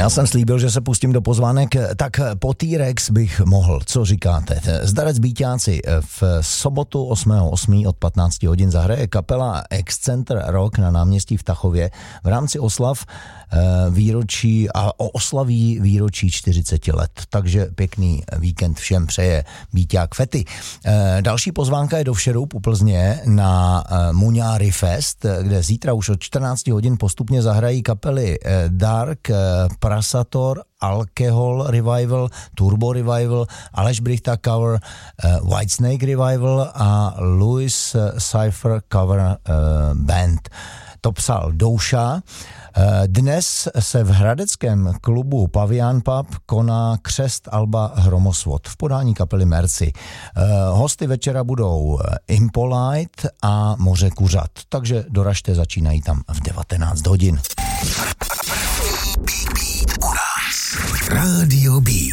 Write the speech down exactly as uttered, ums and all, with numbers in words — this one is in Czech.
Já jsem slíbil, že se pustím do pozvánek, tak po T-Rex bych mohl. Co říkáte? Zdarec Bíťáci v sobotu osmého osmého od patnácti hodin zahraje kapela Excenter Rock na náměstí v Tachově v rámci oslav výročí a oslaví výročí čtyřicet let. Takže pěkný víkend všem přeje Bíťák Fety. Další pozvánka je do Všeroup u Plzně na Muňáry Fest, kde zítra už od čtrnácti hodin postupně zahrají kapely Dark, Prasator, Alkohol Revival, Turbo Revival, Aleš Brichta Cover, Whitesnake Revival a Louis Cypher Cover Band. To psal Douša. Dnes se v hradeckém klubu Pavian Pub koná křest alba Hromosvod v podání kapely Mercy. Hosty večera budou Impolite a Moře kuřat, takže doražte, začínají tam v devatenáct hodin. Radio B.